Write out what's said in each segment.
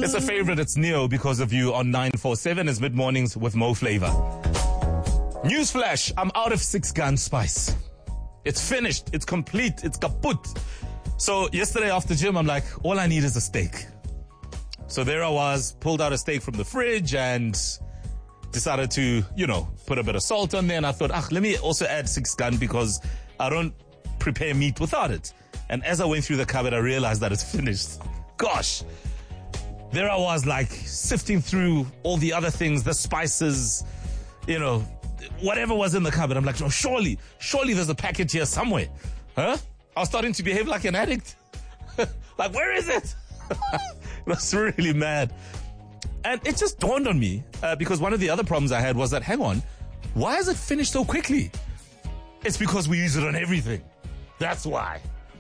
It's a favorite. It's Neo because of you on 947. It's Mid Mornings with Mo Flavor. Newsflash, I'm out of 6 gun spice. It's finished. It's complete. It's kaput. So yesterday after gym, I'm like, all I need is a steak. So there I was, pulled out a steak from the fridge and decided to, put a bit of salt on there. And I thought, let me also add 6 gun because I don't prepare meat without it. And as I went through the cupboard, I realized that it's finished. Gosh. There I was, like, sifting through all the other things, the spices, whatever was in the cupboard. I'm like, oh, surely there's a packet here somewhere. Huh? I was starting to behave like an addict. Like, where is it? It was really mad. And it just dawned on me, because one of the other problems I had was that, hang on, why is it finished so quickly? It's because we use it on everything. That's why.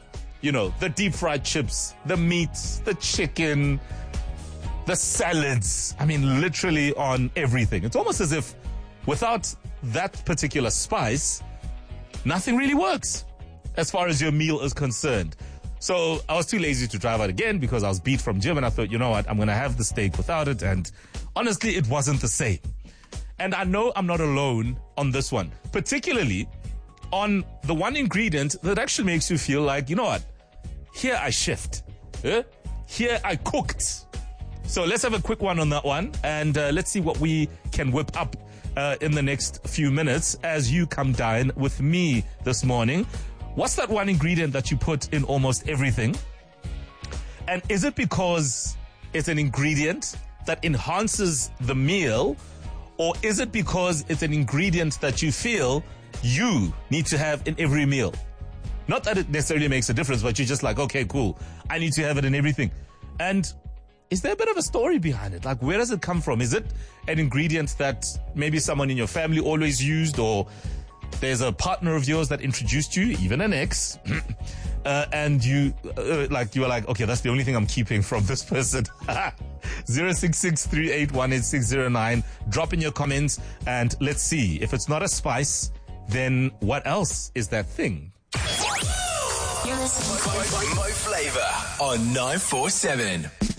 The deep fried chips, the meat, the chicken, the salads. I mean, literally on everything. It's almost as if without that particular spice, nothing really works as far as your meal is concerned. So I was too lazy to drive out again because I was beat from gym and I thought, you know what, I'm going to have the steak without it. And honestly, it wasn't the same. And I know I'm not alone on this one, particularly on the one ingredient that actually makes you feel like, you know what, here I shift. Here I cooked. So let's have a quick one on that one. And let's see what we can whip up in the next few minutes as you come dine with me this morning. What's that one ingredient that you put in almost everything? And is it because it's an ingredient that enhances the meal? Or is it because it's an ingredient that you feel you need to have in every meal? Not that it necessarily makes a difference, but you're just like, okay, cool. I need to have it in everything. And is there a bit of a story behind it? Like, where does it come from? Is it an ingredient that maybe someone in your family always used, or there's a partner of yours that introduced you, even an ex, and you were like, okay, that's the only thing I'm keeping from this person. 0663818609. Drop in your comments and let's see. If it's not a spice, then what else is that thing? You're listening to Mo Flavor on 947.